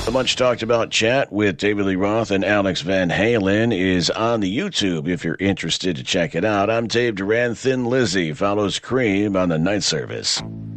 The much talked about chat with David Lee Roth and Alex Van Halen is on the YouTube if you're interested to check it out. I'm Dave Duran. Thin Lizzy follows Cream on the night service.